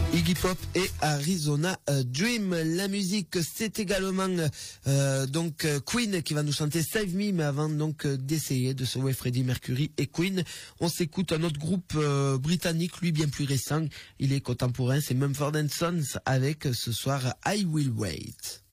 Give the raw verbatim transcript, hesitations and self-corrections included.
Iggy Pop et Arizona Dream. La musique, c'est également euh, donc Queen qui va nous chanter Save Me, mais avant donc d'essayer de sauver Freddie Mercury et Queen, on s'écoute un autre groupe euh, britannique, lui bien plus récent, il est contemporain, c'est Mumford and Sons avec ce soir I Will Wait.